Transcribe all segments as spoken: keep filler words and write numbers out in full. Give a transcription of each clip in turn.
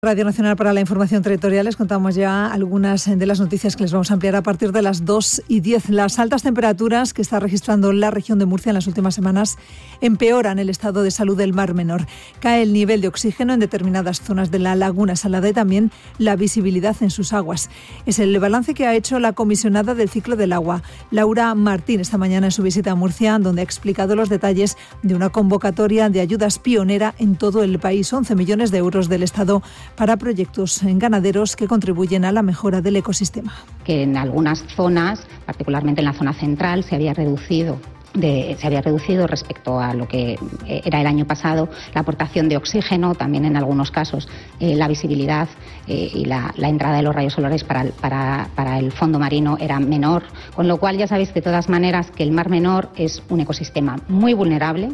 Radio Nacional para la Información Territorial. Les contamos ya algunas de las noticias que les vamos a ampliar a partir de las dos y diez. Las altas temperaturas que está registrando la región de Murcia en las últimas semanas empeoran el estado de salud del Mar Menor. Cae el nivel de oxígeno en determinadas zonas de la Laguna Salada y también la visibilidad en sus aguas. Es el balance que ha hecho la comisionada del ciclo del agua, Laura Martín, esta mañana en su visita a Murcia, donde ha explicado los detalles de una convocatoria de ayudas pionera en todo el país. once millones de euros del Estado para proyectos en ganaderos que contribuyen a la mejora del ecosistema. Que en algunas zonas, particularmente en la zona central, se había reducido De, se había reducido respecto a lo que era el año pasado la aportación de oxígeno, también en algunos casos eh, la visibilidad eh, y la, la entrada de los rayos solares para el, para, para el fondo marino era menor, con lo cual ya sabéis de todas maneras que el Mar Menor es un ecosistema muy vulnerable.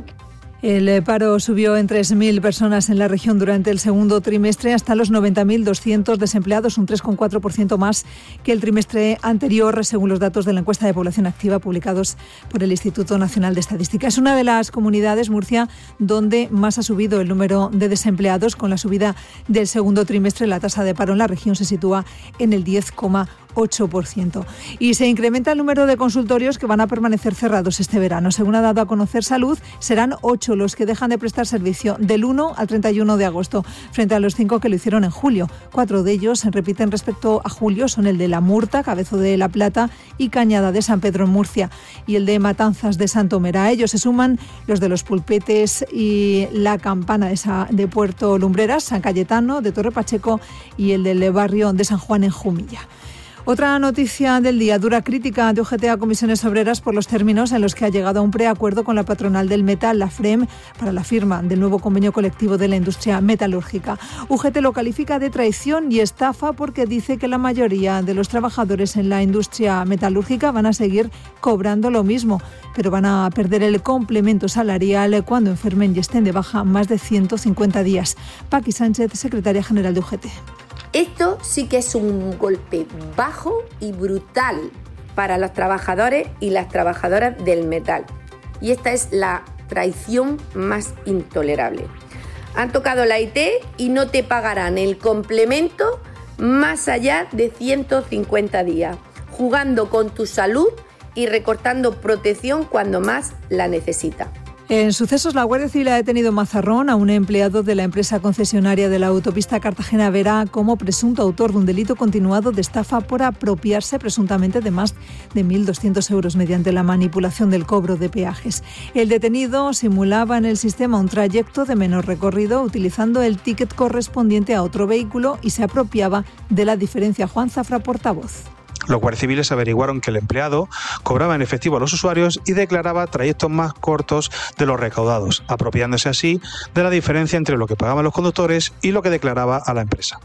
El paro subió en tres mil personas en la región durante el segundo trimestre hasta los noventa mil doscientos desempleados, un tres coma cuatro por ciento más que el trimestre anterior, según los datos de la encuesta de población activa publicados por el Instituto Nacional de Estadística. Es una de las comunidades, Murcia, donde más ha subido el número de desempleados. Con la subida del segundo trimestre, la tasa de paro en la región se sitúa en el diez coma ocho por ciento. Y se incrementa el número de consultorios que van a permanecer cerrados este verano. Según ha dado a conocer Salud, serán ocho los que dejan de prestar servicio del uno al treinta y uno de agosto, frente a los cinco que lo hicieron en julio. Cuatro de ellos se repiten respecto a julio, son el de La Murta, Cabezo de la Plata y Cañada de San Pedro en Murcia, y el de Matanzas de Santomera. A ellos se suman los de Los Pulpetes y La Campana de, Sa- de Puerto Lumbreras, San Cayetano, de Torre Pacheco y el del barrio de San Juan en Jumilla. Otra noticia del día: dura crítica de U G T a Comisiones Obreras por los términos en los que ha llegado a un preacuerdo con la patronal del metal, la FREM, para la firma del nuevo convenio colectivo de la industria metalúrgica. U G T lo califica de traición y estafa porque dice que la mayoría de los trabajadores en la industria metalúrgica van a seguir cobrando lo mismo, pero van a perder el complemento salarial cuando enfermen y estén de baja más de ciento cincuenta días. Paqui Sánchez, secretaria general de U G T. Esto sí que es un golpe bajo y brutal para los trabajadores y las trabajadoras del metal. Y esta es la traición más intolerable. Han tocado la I T y no te pagarán el complemento más allá de ciento cincuenta días, jugando con tu salud y recortando protección cuando más la necesitas. En sucesos, la Guardia Civil ha detenido en Mazarrón a un empleado de la empresa concesionaria de la autopista Cartagena-Vera como presunto autor de un delito continuado de estafa por apropiarse presuntamente de más de mil doscientos euros mediante la manipulación del cobro de peajes. El detenido simulaba en el sistema un trayecto de menor recorrido utilizando el ticket correspondiente a otro vehículo y se apropiaba de la diferencia. Juan Zafra, portavoz. Los guardias civiles averiguaron que el empleado cobraba en efectivo a los usuarios y declaraba trayectos más cortos de los recaudados, apropiándose así de la diferencia entre lo que pagaban los conductores y lo que declaraba a la empresa.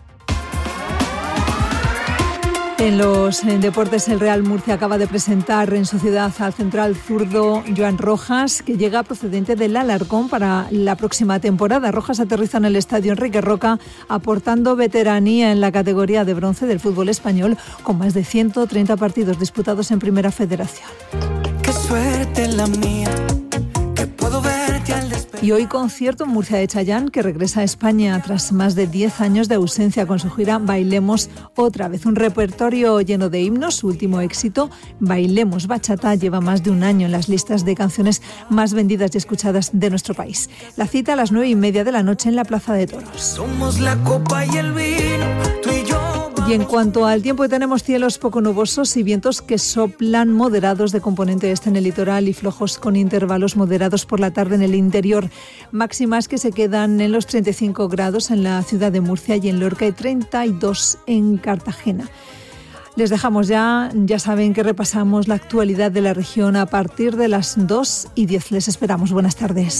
En los en deportes, el Real Murcia acaba de presentar en sociedad al central zurdo Joan Rojas, que llega procedente del Alarcón para la próxima temporada. Rojas aterriza en el estadio Enrique Roca, aportando veteranía en la categoría de bronce del fútbol español, con más de ciento treinta partidos disputados en Primera Federación. Qué suerte la mía, que puedo verte al despedir. Y hoy concierto en Murcia de Chayanne, que regresa a España tras más de diez años de ausencia con su gira Bailemos otra vez. Un repertorio lleno de himnos. Su último éxito, Bailemos Bachata, lleva más de un año en las listas de canciones más vendidas y escuchadas de nuestro país. La cita a las nueve y media de la noche en la Plaza de Toros. Somos la copa y el vino, tú y yo. Y en cuanto al tiempo, tenemos cielos poco nubosos y vientos que soplan moderados de componente este en el litoral y flojos con intervalos moderados por la tarde en el interior. Máximas que se quedan en los treinta y cinco grados en la ciudad de Murcia y en Lorca y treinta y dos en Cartagena. Les dejamos ya, ya saben que repasamos la actualidad de la región a partir de las dos y diez. Les esperamos. Buenas tardes.